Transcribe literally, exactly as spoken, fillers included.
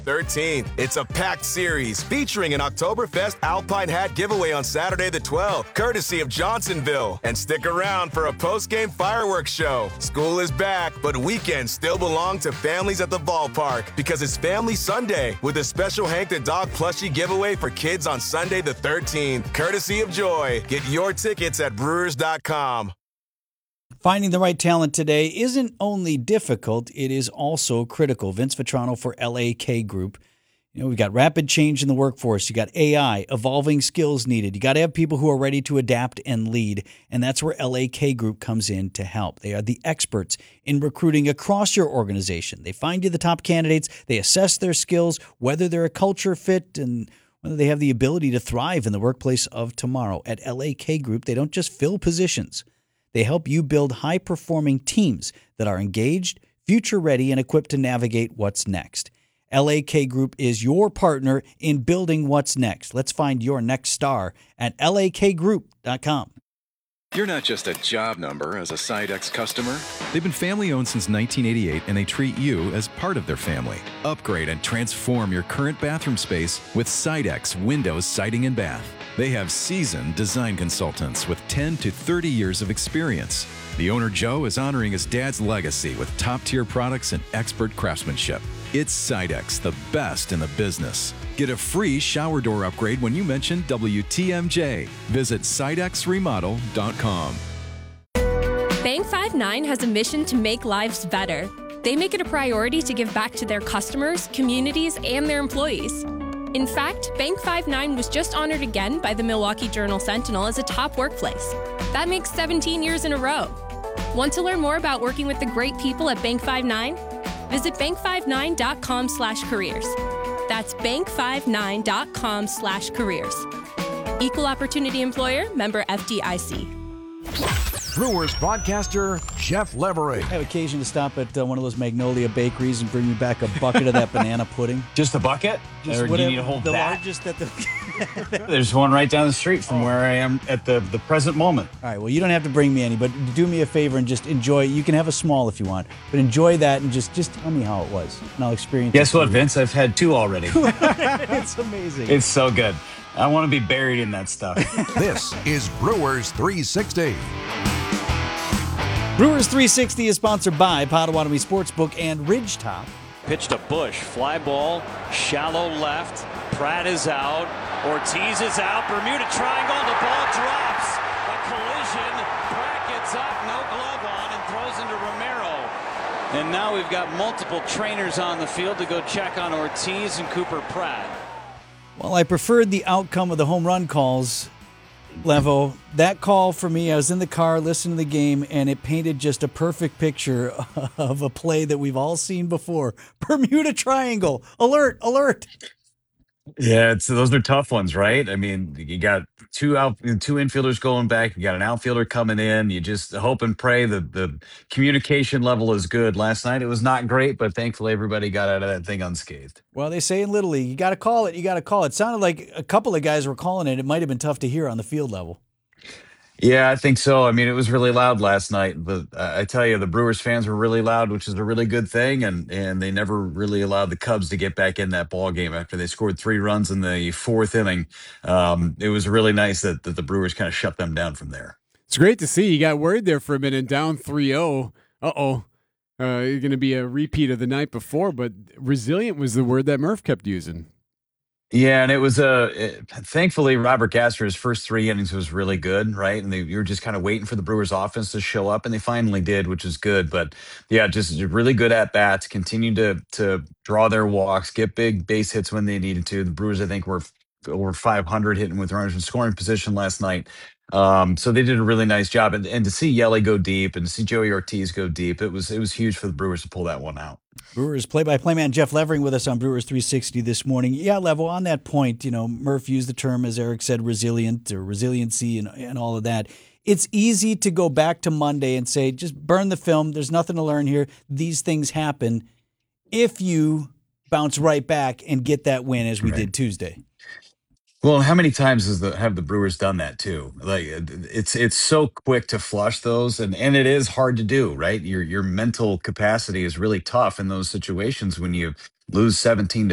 thirteenth. It's a packed series featuring an Oktoberfest Alpine hat giveaway on Saturday the twelfth, courtesy of Johnsonville. And stick around for a post-game fireworks show. School is back, but weekends still belong to families at the ballpark because it's Family Sunday with a special Hank the Dog plushie giveaway for kids on Sunday the thirteenth, courtesy of Joy. Get your tickets at brewers dot com. Finding the right talent today isn't only difficult, it is also critical. Vince Vitrano for L A K Group. You know, we've got rapid change in the workforce. You got A I, evolving skills needed. You got to have people who are ready to adapt and lead. And that's where L A K Group comes in to help. They are the experts in recruiting across your organization. They find you the top candidates. They assess their skills, whether they're a culture fit and whether they have the ability to thrive in the workplace of tomorrow. At L A K Group, they don't just fill positions. They help you build high-performing teams that are engaged, future-ready, and equipped to navigate what's next. L A K Group is your partner in building what's next. Let's find your next star at L A K group dot com. You're not just a job number as a Sidex customer. They've been family-owned since nineteen eighty-eight, and they treat you as part of their family. Upgrade and transform your current bathroom space with Sidex Windows Siding and Bath. They have seasoned design consultants with ten to thirty years of experience. The owner, Joe, is honoring his dad's legacy with top-tier products and expert craftsmanship. It's Sidex, the best in the business. Get a free shower door upgrade when you mention W T M J. Visit Sidex Remodel dot com. Bank five nine has a mission to make lives better. They make it a priority to give back to their customers, communities, and their employees. In fact, Bank five nine was just honored again by the Milwaukee Journal-Sentinel as a top workplace. That makes seventeen years in a row. Want to learn more about working with the great people at Bank five nine? Visit bank five nine dot com slash careers. That's bank five nine dot com slash careers. Equal Opportunity Employer, member F D I C. Brewers broadcaster Jeff Levery. I have occasion to stop at uh, one of those Magnolia bakeries and bring me back a bucket of that banana pudding. Just a bucket? Just or do whatever, you need a whole the vat? largest at the... There's one right down the street from where I am at the, the present moment. All right, well, you don't have to bring me any, but do me a favor and just enjoy. You can have a small if you want, but enjoy that and just, just tell me how it was, and I'll experience Guess it. what, Vince? I've had two already. It's amazing. It's so good. I want to be buried in that stuff. This is Brewers three sixty. Brewers three sixty is sponsored by Potawatomi Sportsbook and Ridgetop. Pitch to Bush, fly ball, shallow left. Pratt is out. Ortiz is out. Bermuda triangle. The ball drops. A collision. Pratt gets up, no glove on, and throws into Romero. And now we've got multiple trainers on the field to go check on Ortiz and Cooper Pratt. Well, I preferred the outcome of the home run calls, Levo. That call for me, I was in the car listening to the game, and it painted just a perfect picture of a play that we've all seen before. Bermuda Triangle. Alert, alert. Yeah, it's, those are tough ones, right? I mean, you got two out, two infielders going back. You got an outfielder coming in. You just hope and pray that the communication level is good. Last night it was not great, but thankfully everybody got out of that thing unscathed. Well, they say in Little League, you got to call it. You got to call it. It sounded like a couple of guys were calling it. It might have been tough to hear on the field level. Yeah, I think so. I mean, it was really loud last night, but uh, I tell you, the Brewers fans were really loud, which is a really good thing, and and they never really allowed the Cubs to get back in that ball game after they scored three runs in the fourth inning. Um, it was really nice that, that the Brewers kind of shut them down from there. It's great to see. You got worried there for a minute, down three oh. Uh-oh. Uh, you're going to be a repeat of the night before, but resilient was the word that Murph kept using. Yeah, and it was uh, it, thankfully Robert Gasser's first three innings was really good, right? And they, you were just kind of waiting for the Brewers offense to show up, and they finally did, which is good. But yeah, just really good at bats, continued to to draw their walks, get big base hits when they needed to. The Brewers, I think, were over five hundred hitting with runners in scoring position last night. Um, so they did a really nice job, and, and to see Yelly go deep and to see Joey Ortiz go deep, it was it was huge for the Brewers to pull that one out. Brewers play-by-play man Jeff Levering with us on Brewers three sixty this morning. Yeah, Levo, on that point, you know, Murph used the term, as Eric said, resilient or resiliency and, and all of that. It's easy to go back to Monday and say, just burn the film. There's nothing to learn here. These things happen. If you bounce right back and get that win as we right. did Tuesday. Well, how many times has the have the Brewers done that too? Like it's it's so quick to flush those, and, and it is hard to do, right? Your your mental capacity is really tough in those situations when you lose seventeen to